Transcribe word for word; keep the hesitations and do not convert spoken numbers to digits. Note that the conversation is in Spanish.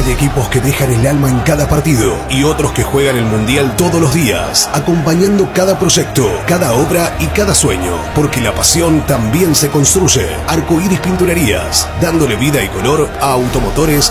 Hay equipos que dejan el alma en cada partido y otros que juegan el mundial todos los días, acompañando cada proyecto, cada obra y cada sueño, porque la pasión también se construye. Arcoíris Pinturerías, dándole vida y color a automotores